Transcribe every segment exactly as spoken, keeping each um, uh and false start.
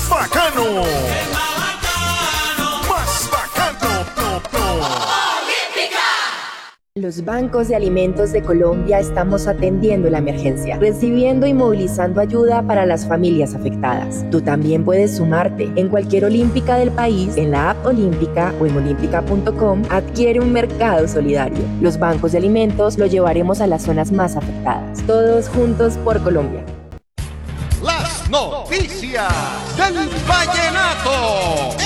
más bacano. El más bacano. Más bacano. No, no. Los bancos de alimentos de Colombia estamos atendiendo la emergencia, recibiendo y movilizando ayuda para las familias afectadas. Tú también puedes sumarte. En cualquier olímpica del país, en la app Olímpica o en olímpica punto com, adquiere un mercado solidario. Los bancos de alimentos lo llevaremos a las zonas más afectadas. Todos juntos por Colombia. Las noticias del vallenato.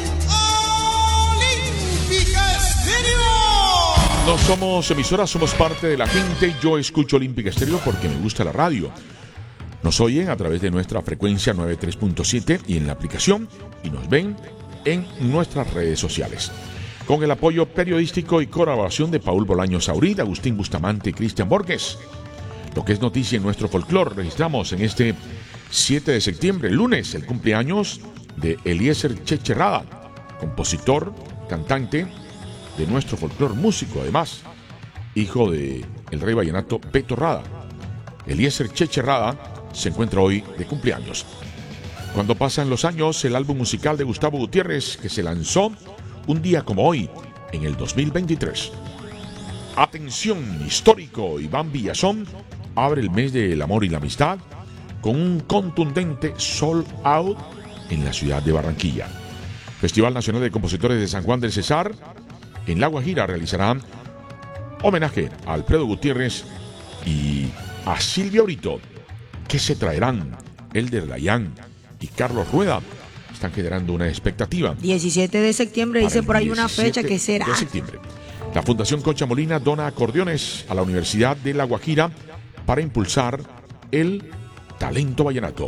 No somos emisoras, somos parte de la gente. Yo escucho Olímpica Estéreo porque me gusta la radio. Nos oyen a través de nuestra frecuencia noventa y tres punto siete y en la aplicación, y nos ven en nuestras redes sociales. Con el apoyo periodístico y colaboración de Paul Bolaños Saurid, Agustín Bustamante y Cristian Borges. Lo que es noticia en nuestro folclore, registramos en este siete de septiembre, lunes, el cumpleaños de Eliezer Cheche Rada, compositor, cantante de nuestro folclore, músico además, hijo de el rey vallenato Beto Rada. Eliezer Cheche Rada se encuentra hoy de cumpleaños. Cuando pasan los años, el álbum musical de Gustavo Gutiérrez, que se lanzó un día como hoy, en el dos mil veintitrés. Atención, histórico, Iván Villazón abre el mes del amor y la amistad con un contundente sold out en la ciudad de Barranquilla. Festival Nacional de Compositores de San Juan del Cesar, en La Guajira, realizarán homenaje a Alfredo Gutiérrez y a Silvia Brito. ¿Qué se traerán? Elder Dayan y Carlos Rueda están generando una expectativa. diecisiete de septiembre, dice por ahí una fecha, que será de septiembre. La Fundación Concha Molina dona acordeones a la Universidad de La Guajira para impulsar el talento vallenato.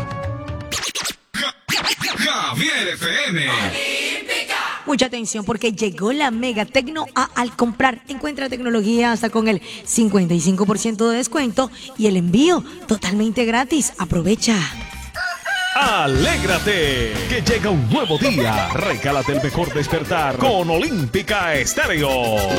Javier F M. Mucha atención porque llegó la Mega Tecno A al comprar. Encuentra tecnología hasta con el cincuenta y cinco por ciento de descuento y el envío totalmente gratis. Aprovecha. Alégrate, que llega un nuevo día. Regálate el mejor despertar con Olímpica Estéreo.